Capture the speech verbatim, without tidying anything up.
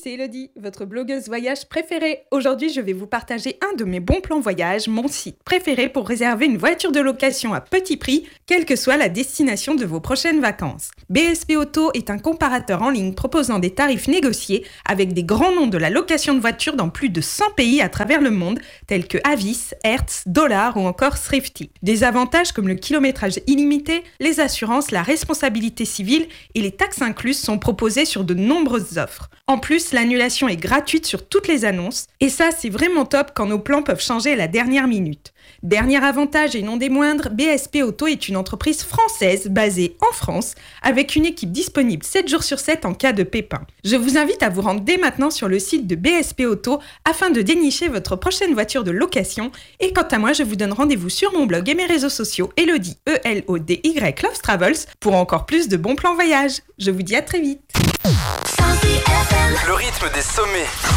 c'est Elodie, votre blogueuse voyage préférée. Aujourd'hui, je vais vous partager un de mes bons plans voyage, mon site préféré pour réserver une voiture de location à petit prix, quelle que soit la destination de vos prochaines vacances. B S P Auto est un comparateur en ligne proposant des tarifs négociés avec des grands noms de la location de voitures dans plus de cent pays à travers le monde, tels que Avis, Hertz, Dollar ou encore Thrifty. Des avantages comme le kilométrage illimité, les assurances, la responsabilité civile et les taxes incluses sont proposés sur de nombreuses offres. En plus, l'annulation est gratuite sur toutes les annonces et ça, c'est vraiment top quand nos plans peuvent changer à la dernière minute. Dernier avantage et non des moindres, B S P Auto est une entreprise française basée en France avec une équipe disponible sept jours sur sept en cas de pépin. Je vous invite à vous rendre dès maintenant sur le site de B S P Auto afin de dénicher votre prochaine voiture de location et quant à moi, je vous donne rendez-vous sur mon blog et mes réseaux sociaux Elodie, E L O D Y Loves Travels pour encore plus de bons plans voyage. Je vous dis à très vite. Le rythme des sommets.